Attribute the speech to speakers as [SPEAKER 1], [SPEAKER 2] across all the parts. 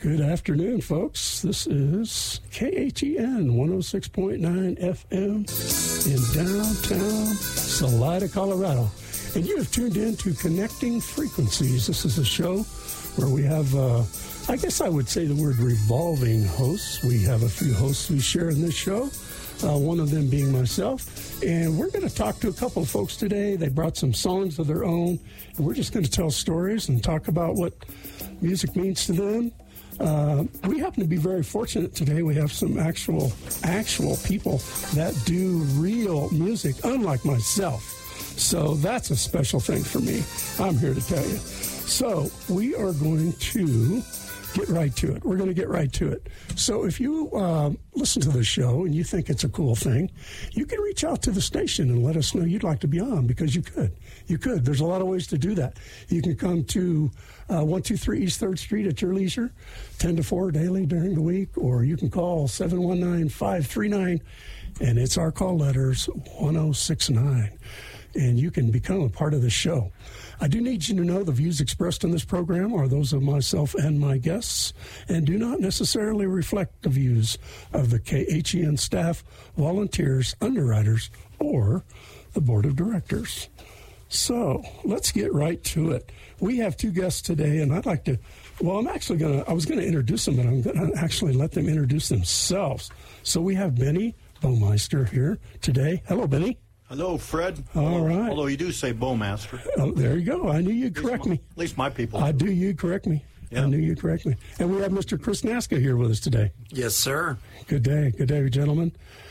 [SPEAKER 1] Good afternoon, folks. This is KHEN 106.9 FM in downtown Salida, Colorado. And you have tuned in to Connecting Frequencies. This is a show where we have, I guess I would say the word revolving hosts. We have a few hosts we share in this show, one of them being myself. And we're going to talk to a couple of folks today. They brought some songs of their own. And we're just going to tell stories and talk about what music means to them. We happen to be very fortunate today. We have some actual people that do real music, unlike myself. So that's a special thing for me. I'm here to tell you. So we are going to get right to it. We're going to get right to it. So if you listen to the show and you think it's a cool thing, you can reach out to the station and let us know you'd like to be on, because you could. You could. There's a lot of ways to do that. You can come to 123 East 3rd Street at your leisure, 10 to 4 daily during the week, or you can call 719-539, and it's our call letters 1069, and you can become a part of the show. I do need you to know the views expressed in this program are those of myself and my guests and do not necessarily reflect the views of the KHEN staff, volunteers, underwriters, or the board of directors. So let's get right to it. We have two guests today, and I'd like to, I was going to introduce them, but I'm going to actually let them introduce themselves. So we have Benny Baumeister here today. Hello, Benny.
[SPEAKER 2] Hello, Fred.
[SPEAKER 1] All right.
[SPEAKER 2] Although you do say Bowmaster.
[SPEAKER 1] Oh, there you go. I knew you'd correct me.
[SPEAKER 2] At least my people.
[SPEAKER 1] I knew you'd correct me.
[SPEAKER 2] Yeah.
[SPEAKER 1] I knew you'd correct me. And we have Mr. Chris Naska here with us today.
[SPEAKER 3] Yes, sir.
[SPEAKER 1] Good day, gentlemen.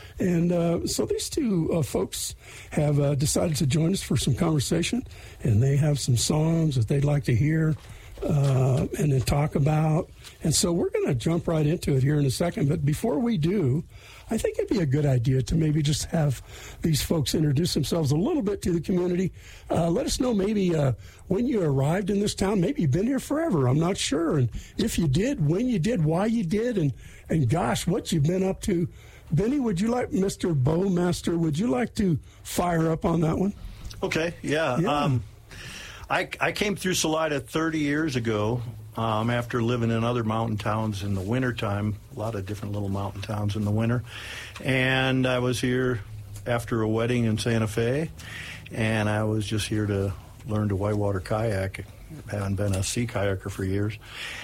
[SPEAKER 1] And so these two folks have decided to join us for some conversation, and they have some songs that they'd like to hear and then talk about. And so we're going to jump right into it here in a second. But before we do, I think it'd be a good idea to maybe just have these folks introduce themselves a little bit to the community. Let us know maybe when you arrived in this town. Maybe you've been here forever. I'm not sure. And if you did, when you did, why you did, and gosh, what you've been up to. Benny, would you like, Mr. Bowmaster, would you like to fire up on that one?
[SPEAKER 2] Okay, yeah. I came through Salida 30 years ago after living in other mountain towns in the wintertime, a lot of different little mountain towns in the winter. And I was here after a wedding in Santa Fe, and I was just here to learn to whitewater kayak. I haven't been a sea kayaker for years.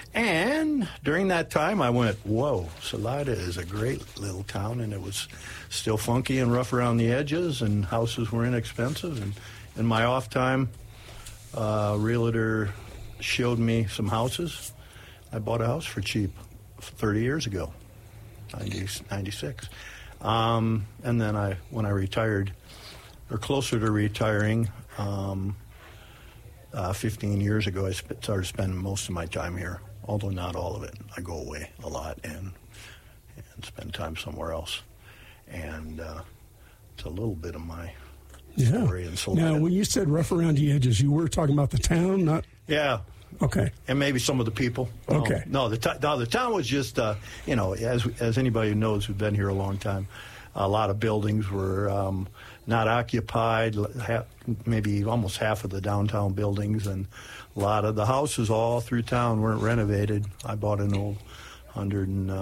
[SPEAKER 2] And during that time, I went, whoa, Salida is a great little town, and it was still funky and rough around the edges, and houses were inexpensive. And in my off time, a realtor showed me some houses. I bought a house for cheap 30 years ago, 96. And then when I retired, or closer to retiring, 15 years ago, I started spending most of my time here, although not all of it. I go away a lot and spend time somewhere else. And it's a little bit of my story in Salida.
[SPEAKER 1] Now, when you said rough around the edges, you were talking about the town, not...
[SPEAKER 2] Yeah.
[SPEAKER 1] Okay.
[SPEAKER 2] And maybe some of the people.
[SPEAKER 1] Okay.
[SPEAKER 2] No, the town was just, as anybody who knows who's been here a long time, a lot of buildings were not occupied, maybe almost half of the downtown buildings, and a lot of the houses all through town weren't renovated. I bought an old